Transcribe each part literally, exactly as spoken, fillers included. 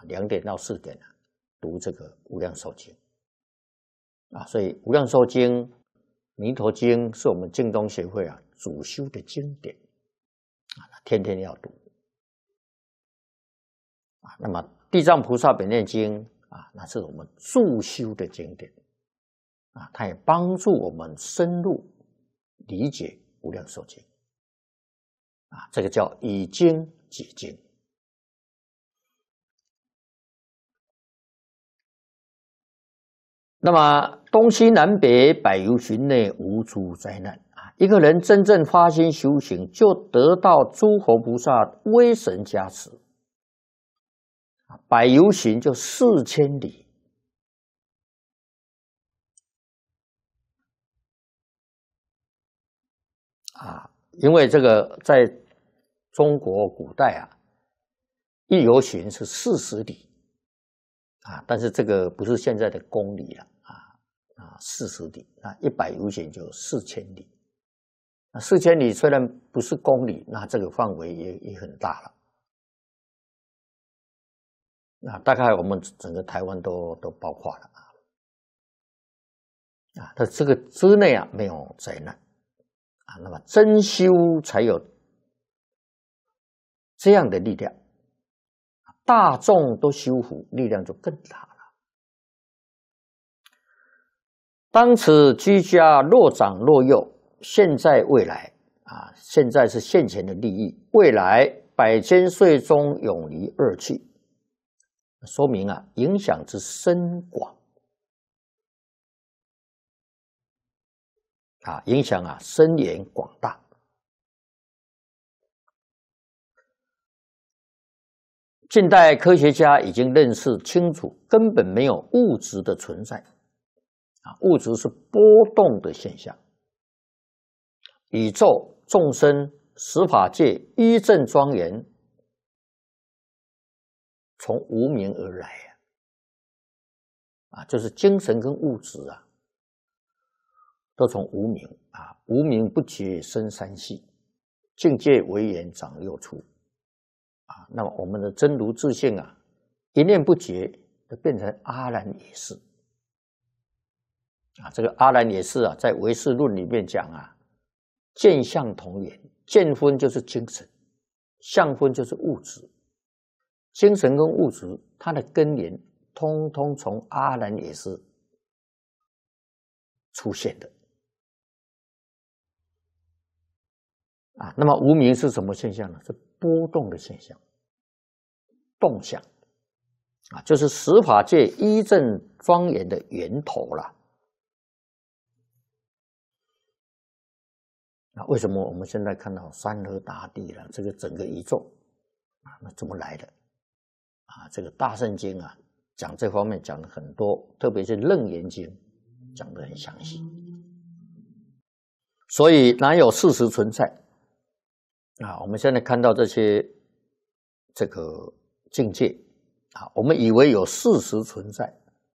两点到四点啊读这个《无量寿经》啊，所以《无量寿经》、《弥陀经》是我们净东协会啊主修的经典啊，天天要读啊。那么《地藏菩萨本愿经》啊，那是我们助修的经典啊，它也帮助我们深入理解《无量寿经》啊，这个叫以经解经。那么东西南北百由旬内无诸灾难啊！一个人真正发心修行，就得到诸佛菩萨威神加持。百由旬就四千里啊！因为这个在中国古代啊，一由旬是四十里啊，但是这个不是现在的公里了。啊，四十里，那一百由旬就四千里。那四千里虽然不是公里，那这个范围也也很大了。那大概我们整个台湾都都包括了啊。啊，它这个之内啊没有灾难啊，那么真修才有这样的力量，大众都修福，力量就更大了。当此居家若长若幼，现在未来啊，现在是现前的利益，未来百千岁中永离二趣，说明啊影响之深广啊，影响啊深远广大。近代科学家已经认识清楚，根本没有物质的存在。啊，物质是波动的现象，宇宙、众生、十法界一正庄严，从无明而来啊，啊，就是精神跟物质啊，都从无明啊，无明不觉生三系，境界为缘长六处啊。那么我们的真如自性啊，一念不觉就变成阿兰也是。啊，这个阿兰也是啊，在唯识论里面讲啊，见相同源，见分就是精神，相分就是物质，精神跟物质它的根源，通通从阿兰也是出现的啊。那么无明是什么现象呢？是波动的现象，动向啊，就是十法界一正庄严的源头啦。那为什么我们现在看到山河大地了，这个整个宇宙啊，那怎么来的？啊，这个大圣经啊，讲这方面讲的很多，特别是楞严经讲的很详细。所以哪有事实存在啊？我们现在看到这些这个境界啊，我们以为有事实存在，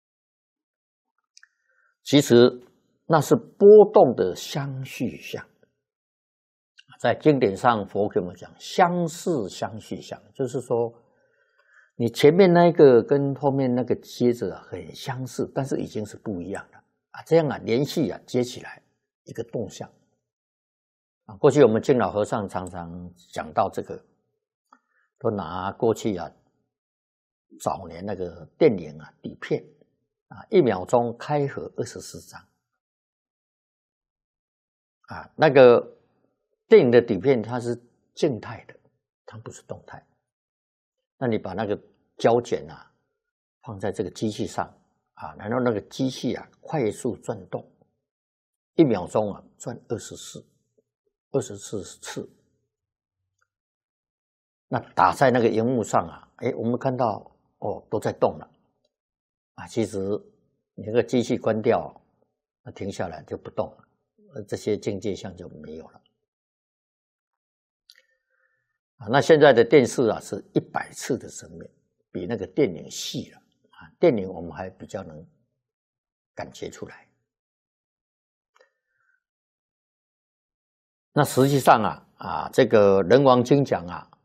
其实那是波动的相续相。在经典上，佛给我们讲相似相续相，就是说，你前面那个跟后面那个接着很相似，但是已经是不一样了啊。这样啊，连续啊接起来一个动向啊。过去我们净老和尚常常讲到这个，都拿过去啊早年那个电影啊底片啊，一秒钟开合二十四张啊，那个。电影的底片它是静态的，它不是动态。那你把那个胶卷啊放在这个机器上啊，然后那个机器啊快速转动，一秒钟啊转二十四，二十四次。那打在那个荧幕上啊，哎，我们看到哦都在动了啊。其实你那个机器关掉，那停下来就不动了，这些境界相就没有了。啊，那现在的电视啊是一百次的生命，比那个电影细了啊。电影我们还比较能感觉出来。那实际上啊啊，这个《人王经》讲啊，